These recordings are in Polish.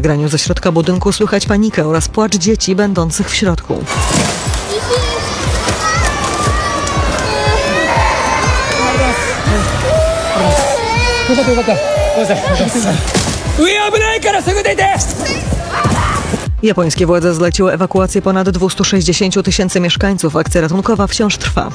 nagraniu ze środka budynku słychać panikę oraz płacz dzieci będących w środku. Japońskie władze zleciły ewakuację ponad 260 000 mieszkańców. Akcja ratunkowa wciąż trwa.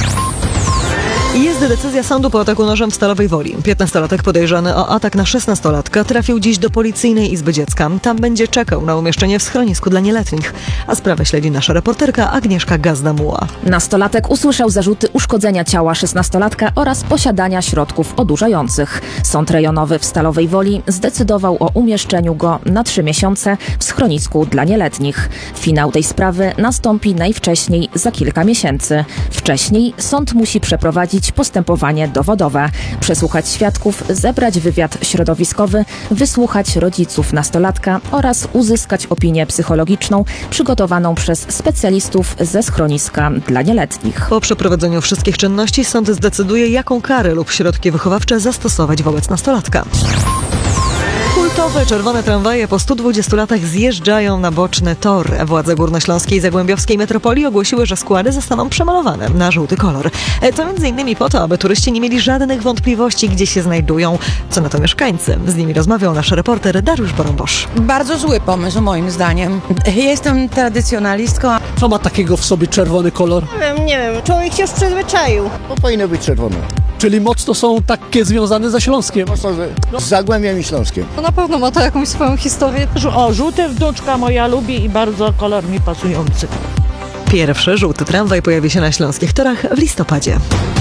Jest decyzja sądu po ataku nożem w Stalowej Woli. 15-latek podejrzany o atak na 16-latka trafił dziś do Policyjnej Izby Dziecka. Tam będzie czekał na umieszczenie w schronisku dla nieletnich. A sprawę śledzi nasza reporterka Agnieszka Gazda-Muła. Nastolatek usłyszał zarzuty uszkodzenia ciała 16-latka oraz posiadania środków odurzających. Sąd rejonowy w Stalowej Woli zdecydował o umieszczeniu go na 3 miesiące w schronisku dla nieletnich. Finał tej sprawy nastąpi najwcześniej za kilka miesięcy. Wcześniej sąd musi przeprowadzić postępowanie dowodowe, przesłuchać świadków, zebrać wywiad środowiskowy, wysłuchać rodziców nastolatka oraz uzyskać opinię psychologiczną przygotowaną przez specjalistów ze schroniska dla nieletnich. Po przeprowadzeniu wszystkich czynności sąd zdecyduje, jaką karę lub środki wychowawcze zastosować wobec nastolatka. Kultowe czerwone tramwaje po 120 latach zjeżdżają na boczny tor. Władze górnośląskiej i zagłębiowskiej metropolii ogłosiły, że składy zostaną przemalowane na żółty kolor. To m.in. po to, aby turyści nie mieli żadnych wątpliwości, gdzie się znajdują. Co na to mieszkańcy? Z nimi rozmawiał nasz reporter Dariusz Borąbosz. Bardzo zły pomysł moim zdaniem. Jestem tradycjonalistką. Co ma takiego w sobie czerwony kolor? Nie wiem. Człowiek się już przyzwyczaił. To powinno być czerwone. Czyli mocno są takie związane ze Śląskiem. Z Zagłębiem i Śląskiem. To na pewno ma to jakąś swoją historię. O, żółty wnuczka moja lubi i bardzo kolor mi pasujący. Pierwszy żółty tramwaj pojawi się na śląskich torach w listopadzie.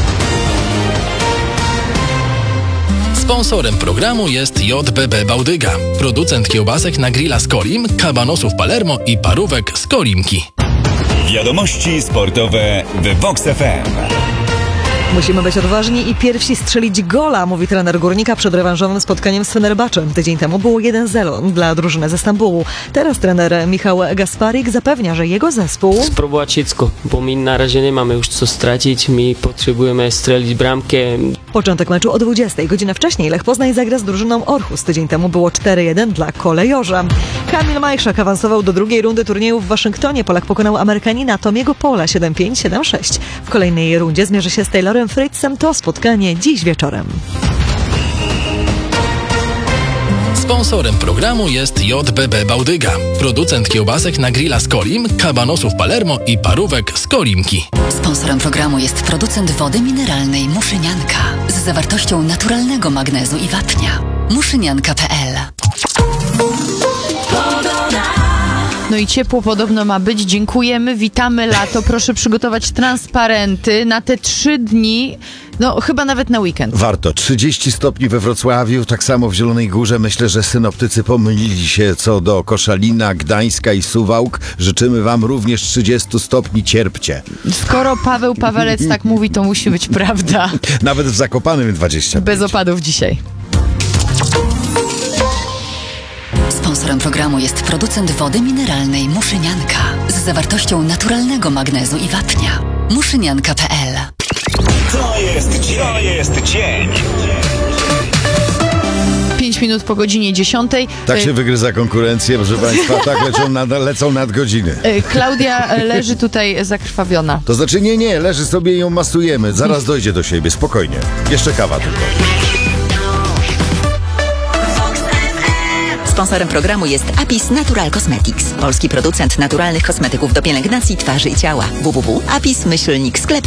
Sponsorem programu jest JBB Bałdyga, producent kiełbasek na grilla z Kolim, kabanosów Palermo i parówek z Kolimki. Wiadomości sportowe w Vox FM. Musimy być odważni i pierwsi strzelić gola, mówi trener Górnika przed rewanżowym spotkaniem z Fenerbahczem. Tydzień temu było 1-0 dla drużyny ze Stambułu. Teraz trener Michał Gasparik zapewnia, że jego zespół... Spróbować wszystko, bo my na razie nie mamy już co stracić. My potrzebujemy strzelić bramkę. Początek meczu o 20. Godzinę wcześniej Lech Poznań zagra z drużyną Orhus. Tydzień temu było 4-1 dla kolejorza. Kamil Majszak awansował do drugiej rundy turnieju w Waszyngtonie. Polak pokonał Amerykanina Tomiego Pola 7-5, 7-6. W kolejnej rundzie zmierzy się z Taylorem Fritzem. To spotkanie dziś wieczorem. Sponsorem programu jest JBB Bałdyga, producent kiełbasek na grilla z Kolim, kabanosów Palermo i parówek z Kolimki. Sponsorem programu jest producent wody mineralnej Muszynianka z zawartością naturalnego magnezu i wapnia. Muszynianka.pl. No i ciepło podobno ma być. Dziękujemy, witamy lato. Proszę przygotować transparenty na te 3 dni. No, chyba nawet na weekend. Warto. 30 stopni we Wrocławiu, tak samo w Zielonej Górze. Myślę, że synoptycy pomylili się co do Koszalina, Gdańska i Suwałk. Życzymy wam również 30 stopni, cierpcie. Skoro Paweł Pawelec tak mówi, to musi być prawda. Nawet w Zakopanym 25. Bez opadów dzisiaj. Sponsorem programu jest producent wody mineralnej Muszynianka z zawartością naturalnego magnezu i wapnia. Muszynianka.pl. To jest dzień. 5 minut po godzinie 10. Tak się wygryza konkurencję, proszę państwa. Tak lecą nadgodziny. Klaudia leży tutaj zakrwawiona. To znaczy nie, leży sobie i ją masujemy. Zaraz dojdzie do siebie, spokojnie. Jeszcze kawa tylko. Sponsorem programu jest Apis Natural Cosmetics, polski producent naturalnych kosmetyków do pielęgnacji twarzy i ciała. www.apis-sklep.pl